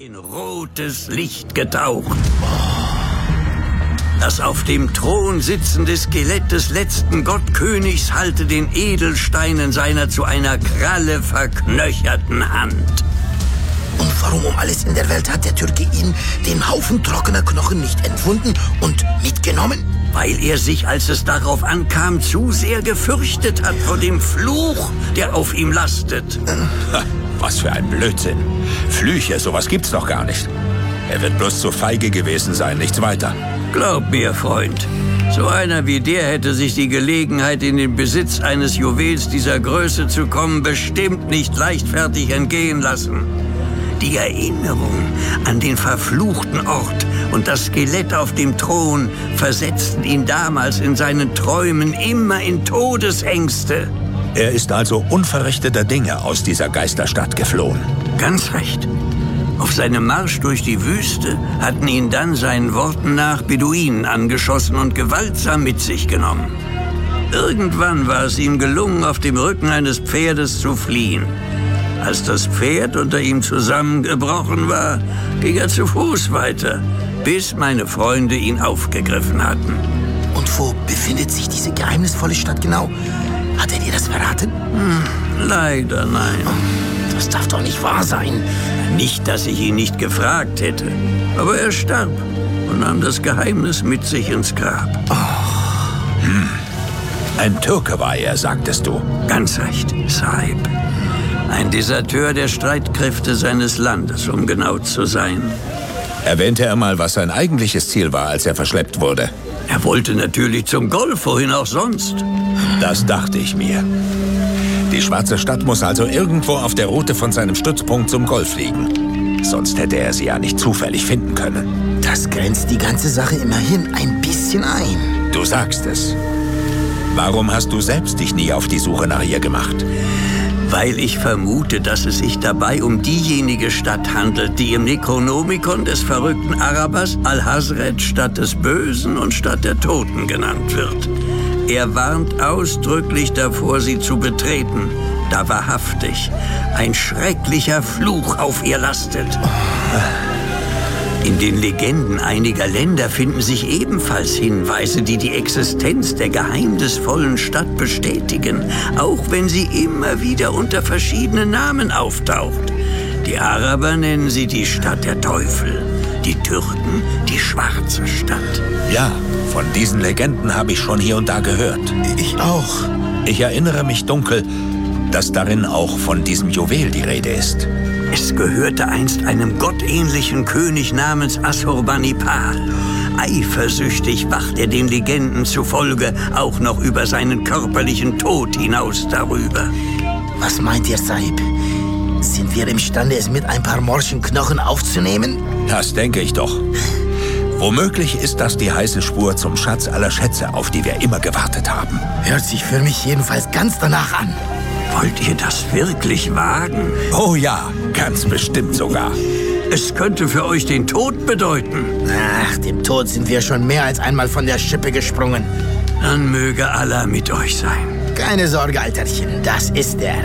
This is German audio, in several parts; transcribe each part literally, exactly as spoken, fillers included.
in rotes Licht getaucht. Das auf dem Thron sitzende Skelett des letzten Gottkönigs halte den Edelstein in seiner zu einer Kralle verknöcherten Hand. Und warum um alles in der Welt hat der Türke ihn, den Haufen trockener Knochen, nicht entwunden und mitgenommen? Weil er sich, als es darauf ankam, zu sehr gefürchtet hat vor dem Fluch, der auf ihm lastet. Ha, was für ein Blödsinn. Flüche, sowas gibt's doch gar nicht. Er wird bloß zu feige gewesen sein, nichts weiter. Glaub mir, Freund, so einer wie der hätte sich die Gelegenheit, in den Besitz eines Juwels dieser Größe zu kommen, bestimmt nicht leichtfertig entgehen lassen. Die Erinnerung an den verfluchten Ort und das Skelett auf dem Thron versetzten ihn damals in seinen Träumen immer in Todesängste. Er ist also unverrichteter Dinge aus dieser Geisterstadt geflohen. Ganz recht. Auf seinem Marsch durch die Wüste hatten ihn dann seinen Worten nach Beduinen angeschossen und gewaltsam mit sich genommen. Irgendwann war es ihm gelungen, auf dem Rücken eines Pferdes zu fliehen. Als das Pferd unter ihm zusammengebrochen war, ging er zu Fuß weiter, bis meine Freunde ihn aufgegriffen hatten. Und wo befindet sich diese geheimnisvolle Stadt genau? Hat er dir das verraten? Hm, leider nein. Oh, das darf doch nicht wahr sein. Nicht, dass ich ihn nicht gefragt hätte. Aber er starb und nahm das Geheimnis mit sich ins Grab. Oh. Hm. Ein Türke war er, sagtest du. Ganz recht, Sahib. Ein Deserteur der Streitkräfte seines Landes, um genau zu sein. Erwähnte er mal, was sein eigentliches Ziel war, als er verschleppt wurde? Er wollte natürlich zum Golf, wohin auch sonst. Das dachte ich mir. Die schwarze Stadt muss also irgendwo auf der Route von seinem Stützpunkt zum Golf liegen. Sonst hätte er sie ja nicht zufällig finden können. Das grenzt die ganze Sache immerhin ein bisschen ein. Du sagst es. Warum hast du selbst dich nie auf die Suche nach ihr gemacht? Weil ich vermute, dass es sich dabei um diejenige Stadt handelt, die im Necronomicon des verrückten Arabers Al-Hazred Stadt des Bösen und Stadt der Toten genannt wird. Er warnt ausdrücklich davor, sie zu betreten, da wahrhaftig ein schrecklicher Fluch auf ihr lastet. In den Legenden einiger Länder finden sich ebenfalls Hinweise, die die Existenz der geheimnisvollen Stadt bestätigen, auch wenn sie immer wieder unter verschiedenen Namen auftaucht. Die Araber nennen sie die Stadt der Teufel, die Türken die schwarze Stadt. Ja, von diesen Legenden habe ich schon hier und da gehört. Ich auch. Ich erinnere mich dunkel, dass darin auch von diesem Juwel die Rede ist. Es gehörte einst einem gottähnlichen König namens Assurbanipal. Eifersüchtig wacht er den Legenden zufolge auch noch über seinen körperlichen Tod hinaus darüber. Was meint ihr, Sahib? Sind wir imstande, es mit ein paar morschen Knochen aufzunehmen? Das denke ich doch. Womöglich ist das die heiße Spur zum Schatz aller Schätze, auf die wir immer gewartet haben. Hört sich für mich jedenfalls ganz danach an. Wollt ihr das wirklich wagen? Oh ja, ganz bestimmt sogar. Es könnte für euch den Tod bedeuten. Ach, dem Tod sind wir schon mehr als einmal von der Schippe gesprungen. Dann möge Allah mit euch sein. Keine Sorge, Alterchen, das ist er.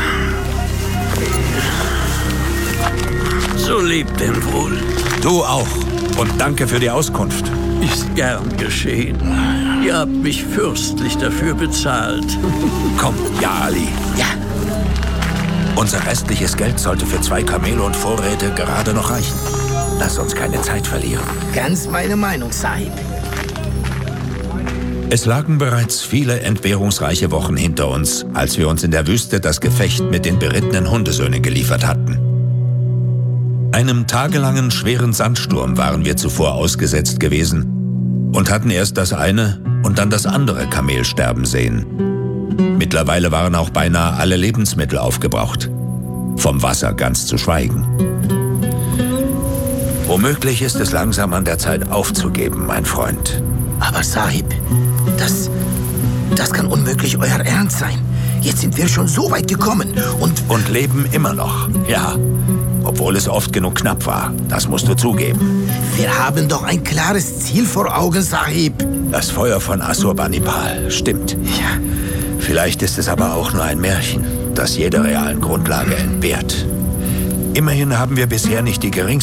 So lebt denn wohl. Du auch. Und danke für die Auskunft. Ist gern geschehen. Ihr habt mich fürstlich dafür bezahlt. Komm, ja, Ali. Ja. Unser restliches Geld sollte für zwei Kamele und Vorräte gerade noch reichen. Lass uns keine Zeit verlieren. Ganz meine Meinung, Sahib. Es lagen bereits viele entbehrungsreiche Wochen hinter uns, als wir uns in der Wüste das Gefecht mit den berittenen Hundesöhnen geliefert hatten. Einem tagelangen schweren Sandsturm waren wir zuvor ausgesetzt gewesen und hatten erst das eine und dann das andere Kamel sterben sehen. Mittlerweile waren auch beinahe alle Lebensmittel aufgebraucht, vom Wasser ganz zu schweigen. Womöglich ist es langsam an der Zeit aufzugeben, mein Freund. Aber Sahib, das, das kann unmöglich euer Ernst sein. Jetzt sind wir schon so weit gekommen und... Und leben immer noch, ja. Obwohl es oft genug knapp war, das musst du zugeben. Wir haben doch ein klares Ziel vor Augen, Sahib. Das Feuer von Assurbanipal, stimmt. Ja. Vielleicht ist es aber auch nur ein Märchen, das jeder realen Grundlage entbehrt. Immerhin haben wir bisher nicht die geringste